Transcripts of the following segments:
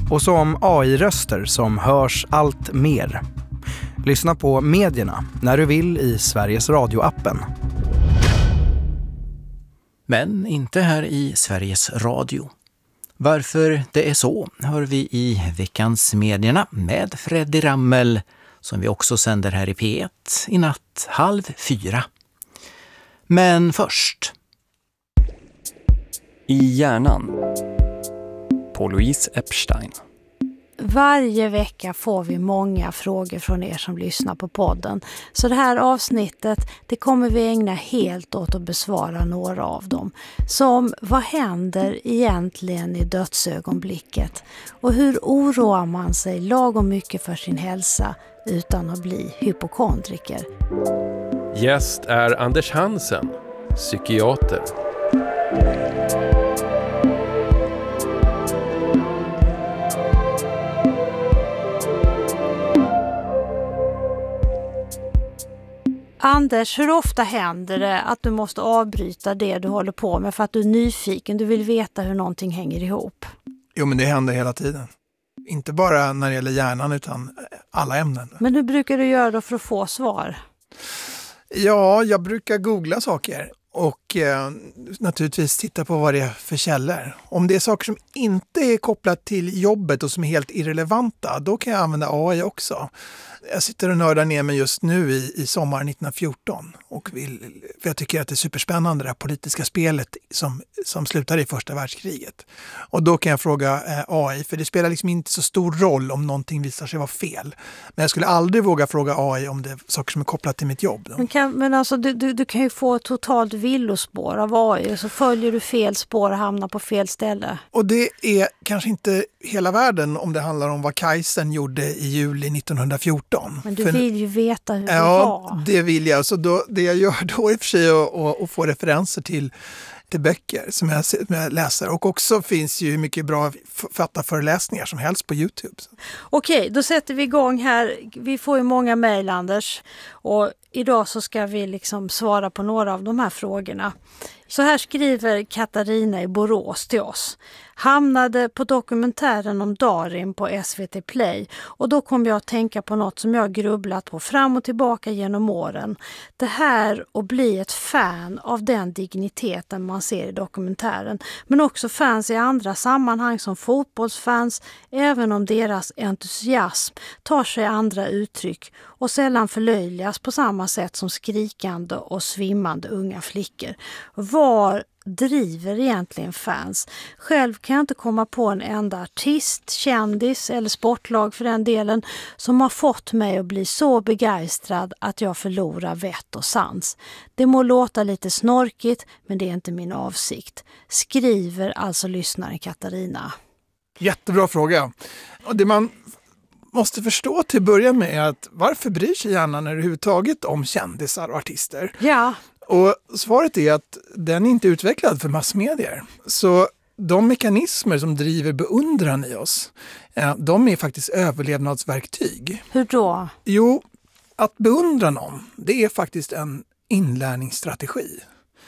Och så om AI-röster som hörs allt mer. Lyssna på Medierna när du vill i Sveriges Radio-appen. Men inte här i Sveriges Radio. Varför det är så hör vi i veckans Medierna med Freddy Rammel, som vi också sänder här i P1 i natt 3:30. Men först. I hjärnan på Louise Epstein. Varje vecka får vi många frågor från er som lyssnar på podden. Så det här avsnittet, det kommer vi ägna helt åt att besvara några av dem. Som, vad händer egentligen i dödsögonblicket? Och hur oroar man sig lagom mycket för sin hälsa utan att bli hypokondriker? Gäst är Anders Hansen, psykiater. Anders, hur ofta händer det att du måste avbryta det du håller på med för att du är nyfiken, du vill veta hur någonting hänger ihop? Jo, men det händer hela tiden. Inte bara när det gäller hjärnan utan alla ämnen. Men hur brukar du göra då för att få svar? Ja, jag brukar googla saker och naturligtvis titta på vad det är för källor. Om det är saker som inte är kopplat till jobbet och som är helt irrelevanta, då kan jag använda AI också. Jag sitter och nördar ner mig just nu i sommaren 1914 och för jag tycker att det är superspännande det här politiska spelet som slutade i första världskriget. Och då kan jag fråga AI, för det spelar liksom inte så stor roll om någonting visar sig vara fel. Men jag skulle aldrig våga fråga AI om det är saker som är kopplat till mitt jobb. Men alltså du kan ju få ett totalt villospår av AI, så följer du fel spår och hamnar på fel ställe. Och det är kanske inte hela världen om det handlar om vad Kajsen gjorde i juli 1914. Men du vill ju veta hur det var. Ja, det vill jag. Så det jag gör då i och för sig att få referenser till böcker som jag läser. Och också finns ju mycket bra författarföreläsningar som helst på YouTube. Okej, då sätter vi igång här. Vi får ju många mejl, Anders. Och idag så ska vi liksom svara på några av de här frågorna. Så här skriver Katarina i Borås till oss. Hamnade på dokumentären om Darin på SVT Play och då kom jag att tänka på något som jag grubblat på fram och tillbaka genom åren. Det här att bli ett fan av den digniteten man ser i dokumentären, men också fans i andra sammanhang som fotbollsfans, även om deras entusiasm tar sig andra uttryck och sällan förlöjligas på samma sätt som skrikande och svimmande unga flickor. Var driver egentligen fans? Själv kan jag inte komma på en enda artist, kändis eller sportlag för den delen som har fått mig att bli så begeistrad att jag förlorar vett och sans. Det må låta lite snorkigt, men det är inte min avsikt. Skriver alltså lyssnaren Katarina. Jättebra fråga. Och det man måste förstå till början med är att varför bryr sig hjärnan överhuvudtaget om kändisar och artister? Ja. Och svaret är att den är inte utvecklad för massmedier. Så de mekanismer som driver beundran i oss, de är faktiskt överlevnadsverktyg. Hur då? Jo, att beundra någon, det är faktiskt en inlärningsstrategi.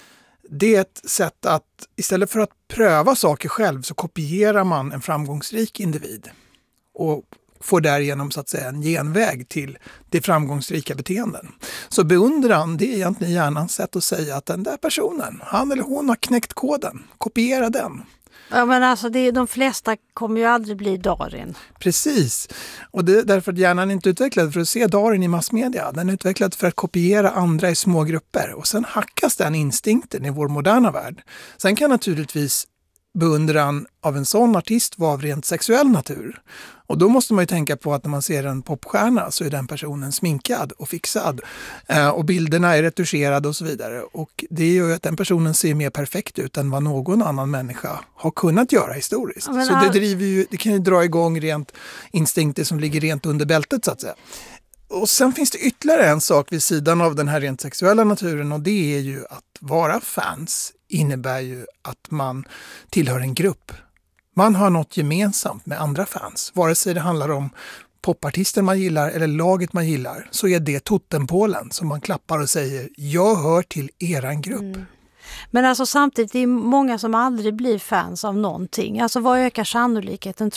Det är ett sätt att istället för att pröva saker själv så kopierar man en framgångsrik individ. Och får därigenom så att säga en genväg till det framgångsrika beteenden. Så beundran, det är egentligen hjärnans sätt att säga att den där personen, han eller hon har knäckt koden. Kopiera den. Ja, men alltså de flesta kommer ju aldrig bli Darin. Precis. Och det är därför att hjärnan är inte utvecklad för att se Darin i massmedia. Den är utvecklad för att kopiera andra i små grupper. Och sen hackas den instinkten i vår moderna värld. Sen kan naturligtvis beundran av en sån artist vara av rent sexuell natur. Och då måste man ju tänka på att när man ser en popstjärna så är den personen sminkad och fixad. Och bilderna är retuscherade och så vidare. Och det gör ju att den personen ser mer perfekt ut än vad någon annan människa har kunnat göra historiskt. Så det kan ju dra igång rent instinkter som ligger rent under bältet så att säga. Och sen finns det ytterligare en sak vid sidan av den här rent sexuella naturen, och det är ju att vara fans innebär ju att man tillhör en grupp. Man har något gemensamt med andra fans. Vare sig det handlar om popartisten man gillar eller laget man gillar, så är det totempålen som man klappar och säger jag hör till eran grupp. Mm. Men alltså samtidigt är det många som aldrig blir fans av någonting. Alltså vad ökar sannolikheten